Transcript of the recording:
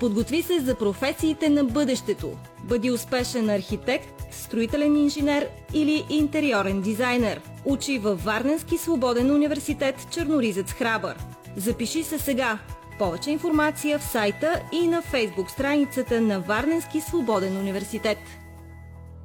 Подготви се за професиите на бъдещето. Бъди успешен архитект, строителен инженер или интериорен дизайнер. Учи във Варненски свободен университет Черноризец Храбър. Запиши се сега. Повече информация в сайта и на Фейсбук страницата на Варненски свободен университет.